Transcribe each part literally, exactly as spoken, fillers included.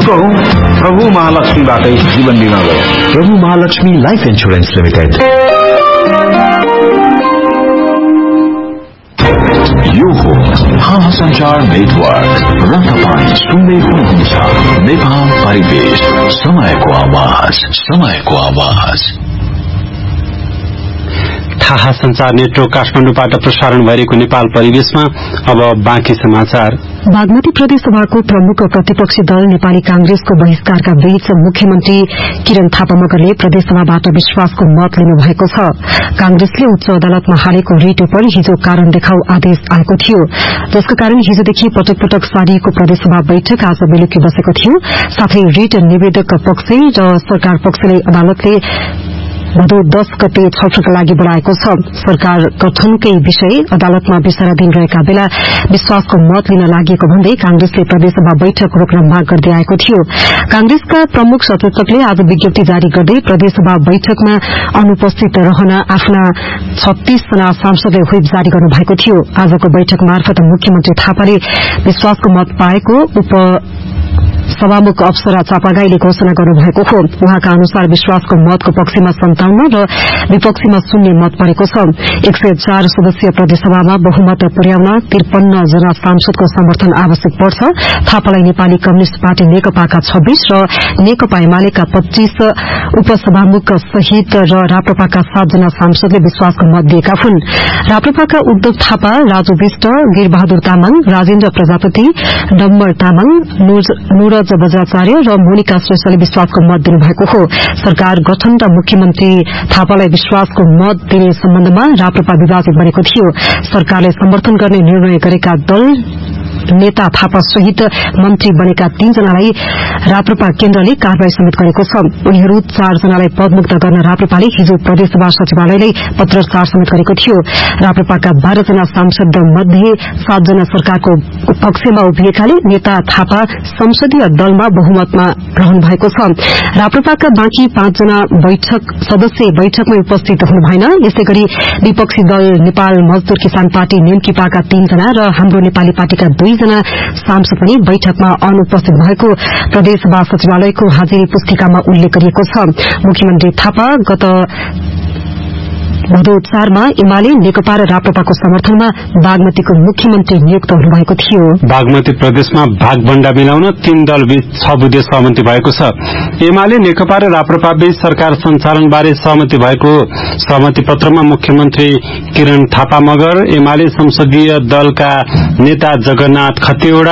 कहूँ प्रभु महालक्ष्मीबाटै जीवन बिमा गयो। प्रभु महालक्ष्मी लाइफ इन्स्योरेन्स लिमिटेड। यो हो हावा संचार नेटवर्क र तपाईं सुन्दै हुनुहुन्छ नेपाल परिवेश, समयको आवाज, समयको आवाज। थाहा संचार नेटवर्क काठमाडौँबाट प्रसारण भइरहेको नेपाल परिवेशमा अब बाँकी समाचार। बागमती प्रदेश सभाको प्रमुख प्रतिपक्षी दल नेपाली कांग्रेसको बहिष्कारका बीच मुख्यमन्त्री किरण थापा मगरले प्रदेशसभाबाट विश्वासको मत लिनु भएको छ। कांग्रेसले उच्च अदालतमा हालेको रिट पर हिजो कारण देखाउ आदेश आएको थियो, जसका कारण हिजोदेखि पटक पटक सारिएको प्रदेशसभा बैठक आज बेलुकी बसेको थियो। साथै रिट निवेदक पक्ष र सरकार पक्षले अदालतले भदौ दस गते छलफलका लागि बढ़ाएको छ। सरकार गठनकै विषय अदालतमा विचाराधीन रहेका बेला विश्वासको मत लिन लागेको भन्दै कांग्रेसले प्रदेशसभा बैठक रोक्न माग गर्दै आएको थियो। कांग्रेसका प्रमुख सचेतकले आज विज्ञप्ति जारी गर्दै प्रदेशसभा बैठकमा अनुपस्थित रहन आफ्ना छत्तीस जना सांसदले व्हिप जारी गर्नु भएको थियो। आजको बैठक मार्फत मुख्यमन्त्री थापाले विश्वासको मत पाएको उप सभामुख अप्सरा चापागाईले घोषणा गर्नुभएको हो। उहाँका अनुसार विश्वासको मतको पक्षमा सन्ताउन्न र विपक्षीमा शून्य मत परेको छ। एक सय चार सदस्यीय प्रदेशसभामा बहुमत पुर्याउन त्रिपन्न जना सांसदको समर्थन आवश्यक पर्छ। थापालाई नेपाली कम्युनिष्ट पार्टी नेकपाका छब्बीस र नेकपा एमालेका पच्चीस उपसभामुख सहित र राप्रपाका सात जना सांसदले विश्वासको मत दिएका हुन्। राप्रपाका उद्धव थापा, राजु विष्ट, गिरबहादुर तामाङ, राजेन्द्र प्रजापति, डम्बर तामाङ, नूरज बज्राचार्य र मोनिका श्रेष्ठले विश्वासको मत दिनुभएको हो। सरकार गठन र मुख्यमन्त्री थापालाई विश्वासको मत दिने सम्बन्धमा राप्रपा विभाजित बनेको थियो। सरकारले समर्थन गर्ने निर्णय गरेका दल नेता थापा सहित मन्त्री बनेका तीनजनालाई राप्रपा केन्द्रले कारवाही समेत गरेको छ। उनीहरू चारजनालाई पदमुक्त गर्न राप्रपाले हिजो प्रदेशसभा सचिवालयलाई पत्रचार समेत गरेको थियो। राप्रपाका बाह्र जना सांसद मध्ये सातजना सरकारको पक्षमा उभिएकाले नेता थापा संसदीय दलमा बहुमतमा रहनु भएको छ। राप्रपाका बाँकी पाँचजना बैठक सदस्य बैठकमै उपस्थित हुनु भएन। यसै गरी विपक्षी दल नेपाल मजदूर किसान पार्टी नेमकिपाका तीनजना र हाम्रो नेपाली पार्टीका दुईजना सांसद पनि बैठकमा अनुपस्थित भएको प्रदेशसभा सचिवालयको हाजिरी पुस्तिकामा उल्लेख गरिएको छ। मुख्यमन्त्री थापा गत भदौ चारमा एमाले नेकपा र राप्रपाको समर्थनमा बागमतीको मुख्यमन्त्री नियुक्त हुनुभएको थियो। बागमती प्रदेशमा भागभण्डा मिलाउन तीन दल बीच छ बुधे सहमति भएको छ। एमाले नेकपा र राप्रपा बीच सरकार सञ्चालन बारे सहमति भएको सहमति पत्रमा मुख्यमन्त्री किरण थापा मगर, एमाले संसदीय दलका नेता जगन्नाथ खतिवड़ा,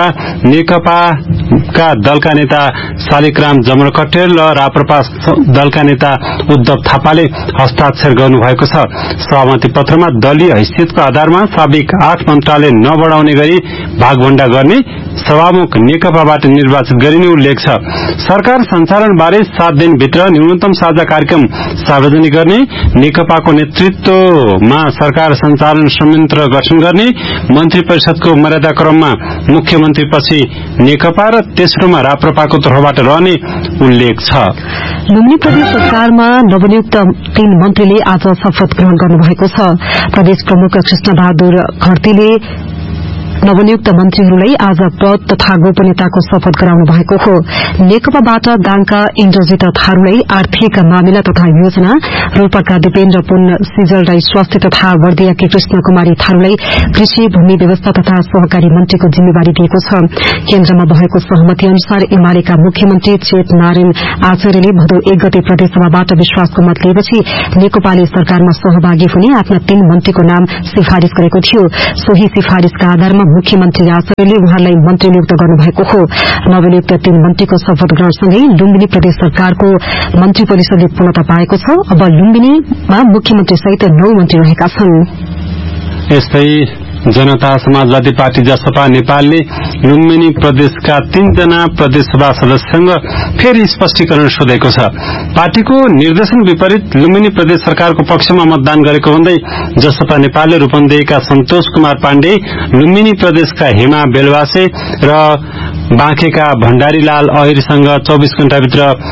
नेकपाका दलका नेता शालिग्राम जमरकटेल र राप्रपा दलका नेता उद्धव थापाले हस्ताक्षर गर्नुभएको छ। सहमति पत्रमा दलीय हैसियतको आधारमा साबिक आठ मन्त्रालय नबढाउने गरी भागभण्डा गर्ने सभामुख नेकपाबाट निर्वाचित गरिने उल्लेख छ। सरकार सञ्चालन बारे सात दिनभित्र न्यूनतम साझा कार्यक्रम सार्वजनिक गर्ने, नेकपाको नेतृत्वमा सरकार सञ्चालन संयन्त्र गठन गर्ने, मन्त्री परिषदको मर्यादा क्रममा मुख्यमन्त्रीपछि नेकपा र तेस्रोमा राप्रपाको तर्फबाट रहने उल्लेख छ। लुम्बिनी प्रदेश सरकारमा नवनियुक्त तीन मन्त्रीले आज शपथ ग्रहण गर्नुभएको छ। प्रदेश प्रमुख कृष्ण बहादुर घरतीले नवनियुक्त मन्त्रीहरूलाई आज पद तथा गोपनीयताको शपथ गराउनु भएको हो। नेकपाबाट दाङका इन्द्रजित थारूलाई आर्थिक मामिला तथा योजना, रोल्पाका दिपेन्द्र पुन सिजललाई स्वास्थ्य तथा बर्दियाकी कृष्ण कुमारी थारूलाई कृषि, भूमि व्यवस्था तथा सहकारी मन्त्रीको जिम्मेवारी दिएको छ। केन्द्रमा भएको सहमति अनुसार एमालेका मुख्यमन्त्री चेत नारायण आचार्यले भदौ एक गते प्रदेशसभाबाट विश्वासको मत लिएपछि नेकपाले सरकारमा सहभागी हुने आफ्ना तीन मन्त्रीको नाम सिफारिश गरेको थियो। सोही सिफारिशका आधारमा मुख्यमन्त्री आचार्यले उहाँलाई मन्त्री नियुक्त गर्नुभएको हो। नवनियुक्त तीन मन्त्रीको शपथ ग्रहणसँगै लुम्बिनी प्रदेश सरकारको मन्त्री परिषदले पूर्णता पाएको छ। अब लुम्बिनीमा मुख्यमन्त्री सहित नौ मन्त्री रहेका छन्। यस्तै जनता समाजवादी पार्टी जसपा नेपालले लुम्बिनी प्रदेशका तीनजना प्रदेशसभा सदस्यसँग फेरि स्पष्टीकरण सोधेको छ। पार्टीको निर्देशन विपरीत लुम्बिनी प्रदेश सरकारको पक्षमा मतदान गरेको भन्दै जसपा नेपालले रूपन्देहीका सन्तोष कुमार पाण्डे, लुम्बिनी प्रदेशका हेमा बेलवासे र बाँकेका भण्डारीलाल अहिरसँग चौबीस घण्टाभित्र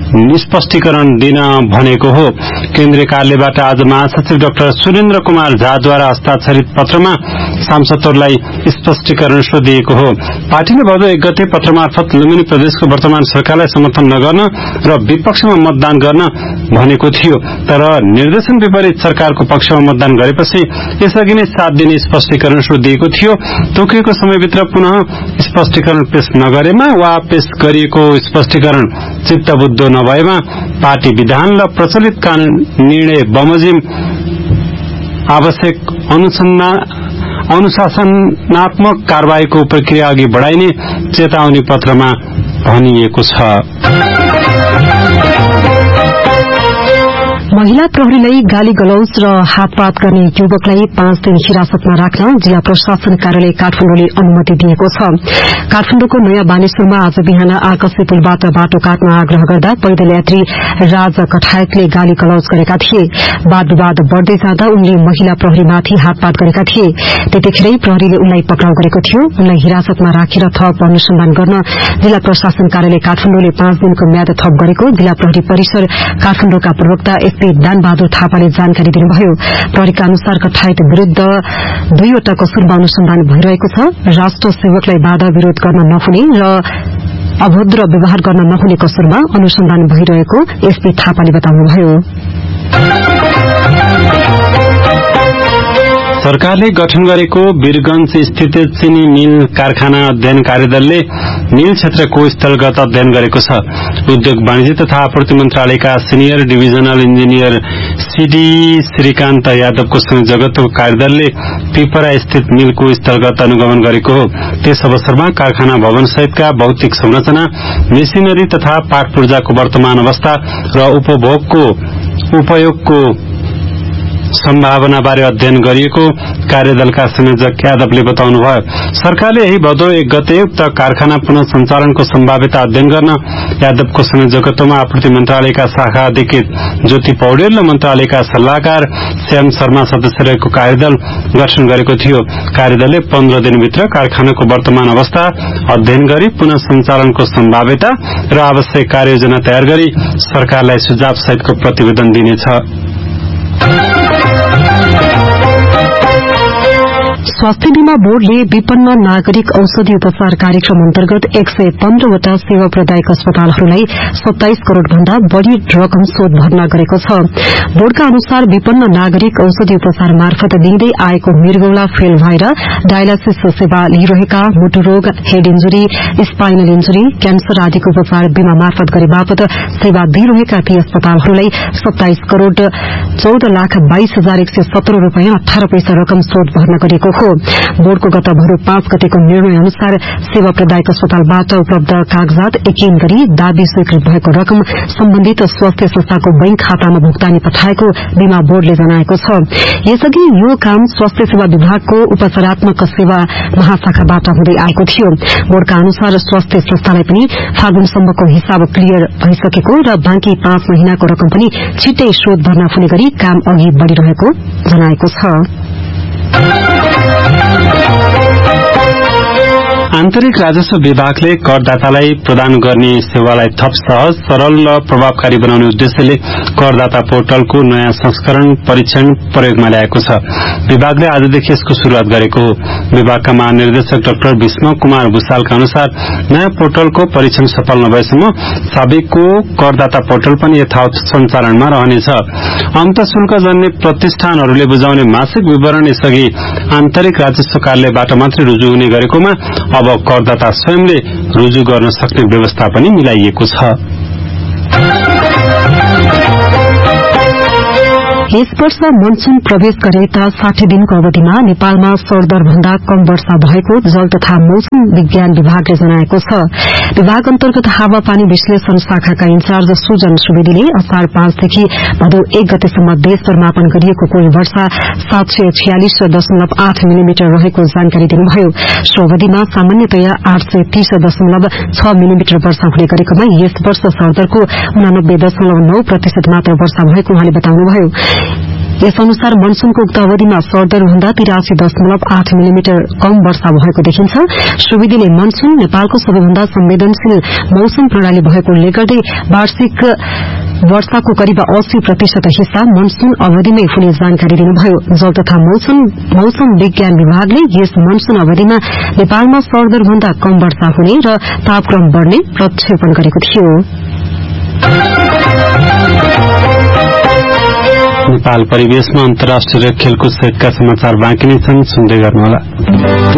स्पष्टीकरण दिन भनेको हो। केन्द्रीय कार्यालयबाट आज महासचिव डाक्टर सुरेन्द्र कुमार झाद्वारा हस्ताक्षरित पत्रमा सांसदहरूलाई स्पष्टीकरण दिएको हो। पार्टीले भदौ एक गते पत्र मार्फत लुम्बिनी प्रदेशको वर्तमान सरकारलाई समर्थन नगर्न र विपक्षमा मतदान गर्न भनेको थियो, तर निर्देशन विपरीत सरकारको पक्षमा मतदान गरेपछि यसअघि नै सात दिने स्पष्टीकरण दिएको थियो। तोकिएको समयभित्र पुनः स्पष्टीकरण पेश नगरेमा वा पेश गरिएको स्पष्टीकरण चित्तबुद्ध नभएमा पार्टी विधान र प्रचलित कानून निर्णय बमोजिम आवश्यक अनुशासनात्मक कार्यवाहीको प्रक्रिया अघि बढ़ाइने चेतावनी पत्रमा भनिएको छ। महिला प्रहरीलाई गाली गलौज र हातपात गर्ने युवकलाई पाँच दिन हिरासतमा राख्न जिल्ला प्रशासन कार्यालय काठमाडौँले अनुमति दिएको छ। काठमाडौँको नयाँ बानेश्वरमा आज बिहान आकसी पुलबाट बाटो काट्न आग्रह गर्दा पैदल यात्री राज कठायतले गाली गलौज गरेका थिए। वाद विवाद बढ़दै जाँदा उनले महिला प्रहरीमाथि हातपात गरेका थिए। त्यतिखेरै प्रहरीले उनलाई पक्राउ गरेको थियो। उनलाई हिरासतमा राखेर थप अनुसन्धान गर्न जिल्ला प्रशासन कार्यालय काठमाडौँले पाँच दिनको म्याद थप गरेको जिल्ला प्रहरी परिसर काठमाडौँका प्रवक्ता एसपी दानबहादुर थापाले जानकारी दिनुभयो। प्रहरीका अनुसार कठायत विरूद्ध दुईवटा कसुरमा अनुसन्धान भइरहेको छ। राष्ट्र सेवकलाई बाधा विरोध गर्न नहुने र अभद्र व्यवहार गर्न नहुने कसुरमा अनुसन्धान भइरहेको एसपी थापाले बताउनुभयो। सरकारले गठन गरेको वीरगंज स्थित चिनी मिल कारखाना अध्ययन कार्यदलले मिल क्षेत्रको स्थलगत अध्ययन गरेको छ। उद्योग वाणिज्य तथा आपूर्ति मन्त्रालयका senior divisional engineer CD Shrikant यादवको संयोजकत्वको कार्यदलले पिपरा स्थित मिलको स्थलगत अनुगमन गरेको हो। त्यस अवसरमा कारखाना भवन सहितका भौतिक संरचना, मेसिनरी तथा पाट पूर्जाको वर्तमान अवस्था र उपभोगको उपयोगको सम्भावनाबारे अध्ययन गरिएको कार्यदलका संयोजक यादवले बताउनुभयो। सरकारले यही भदौ एक गते उक्त कारखाना पुनः सञ्चालनको सम्भाव्यता अध्ययन गर्न यादवको संयोजकत्वमा आपूर्ति मन्त्रालयका शाखा अधिकृत ज्योति पौडेल र मन्त्रालयका सल्लाहकार श्याम शर्मा सदस्य रहेको कार्यदल गठन गरेको थियो। कार्यदलले पन्ध्र दिनभित्र कारखानाको वर्तमान अवस्था अध्ययन गरी पुनः सञ्चालनको सम्भाव्यता र आवश्यक कार्ययोजना तयार गरी सरकारलाई सुझाव सहितको प्रतिवेदन दिनेछ। स्वास्थ्य बीमा बोर्डले विपन्न नागरिक औषधि उपचार कार्यक्रम अन्तर्गत एक सय पन्ध्रवटा सेवा प्रदायक अस्पतालहरूलाई सत्ताइस करोड़ भन्दा बढ़ी रकम शोध भर्ना गरेको छ। बोर्डका अनुसार विपन्न नागरिक औषधि उपचार मार्फत दिँदै आएको मृगौला फेल भएर डायलासिस सेवा लिइरहेका, मुटु रोग, head injury, spinal injury, cancer आदिको उपचार बीमा मार्फत गरी बापत सेवा दिइरहेका ती अस्पतालहरूलाई सत्ताइस करोड़ चौध लाख बाइस हजार एक सय सत्र रूपियाँ अठार पैसा रकम शोध भर्ना गरिएको हो। बोर्डको गत भदौ पाँच गतेको निर्णय अनुसार सेवा प्रदायक अस्पतालबाट उपलब्ध कागजात एकीन गरी दावी स्वीकृत भएको रकम सम्बन्धित स्वास्थ्य संस्थाको बैंक खातामा भुक्तानी पठाएको बीमा बोर्डले जनाएको छ। यसअघि यो काम स्वास्थ्य सेवा विभागको उपचारात्मक सेवा महाशाखाबाट हुँदै आएको थियो। बोर्डका अनुसार स्वास्थ्य संस्थालाई पनि फागुनसम्मको हिसाब क्लियर भइसकेको र बाँकी पाँच महिनाको रकम पनि छिट्टै शोध भर्ना हुने गरी काम अघि बढ़िरहेको जनाएको छ। आन्तरिक राजस्व विभागले करदातालाई प्रदान गर्ने सेवालाई थप सहज, सरल र प्रभावकारी बनाउने उद्देश्यले करदाता पोर्टलको नयाँ संस्करण परीक्षण प्रयोगमा ल्याएको छ। विभागले आजदेखि यसको शुरूआत गरेको हो। विभागका महानिर्देशक डाक्टर विष्णु कुमार भूषालका अनुसार नयाँ पोर्टलको परीक्षण सफल नभएसम्म साबिकको करदाता पोर्टल पनि यथावत सञ्चालनमा रहनेछ। अन्तशुल्क जन्य प्रतिष्ठानहरूले बुझाउने मासिक विवरण यसअघि आन्तरिक राजस्व कार्यालयबाट मात्रै रुजु हुने गरेकोमा अब करदाता स्वयंले रुजु गर्न सक्ने व्यवस्था पनि मिलाइएको छ। यस वर्ष मनसून प्रवेश गरेता साठी दिनको अवधिमा नेपालमा सरदर भन्दा कम वर्षा भएको जल तथा मौसम विज्ञान विभागले जनाएको छ। विभाग अन्तर्गत हावापानी विश्लेषण शाखाका इन्चार्ज सुजन सुवेदीले असार पाँचदेखि भदौ एक गतेसम्म देशभर मापन गरिएको कुल वर्षा सात सय छियालिस दशमलव आठ मिलिमिटर रहेको जानकारी दिनुभयो। सो अवधिमा सामान्यतया आठ सय तीस दशमलव छ मिलिमिटर वर्षा हुने गरेकोमा यस वर्ष सरदरको उनानब्बे दशमलव नौ प्रतिशत मात्र वर्षा भएको उहाँले बताउनुभयो। यस अनुसार मनसूनको उक्त अवधिमा सरदरभन्दा तिरासी दशमलव आठ मिलिमिटर कम वर्षा भएको देखिन्छ। सुविधिले मनसून नेपालको सबैभन्दा संवेदनशील मौसम प्रणाली भएकोले गर्दै वार्षिक वर्षाको करिब अस्सी प्रतिशत हिस्सा मनसून अवधिमै हुने जानकारी दिनुभयो। जल तथा मौसम विज्ञान विभागले यस मनसून अवधिमा नेपालमा सरदरभन्दा कम वर्षा हुने र तापक्रम बढ़ने प्रक्षेपण गरेको थियो। नेपाल परिवेशमा अन्तर्राष्ट्रिय खेलकुद सहितका समाचार बाँकी नै छन्, सुन्दै गर्नुहोला।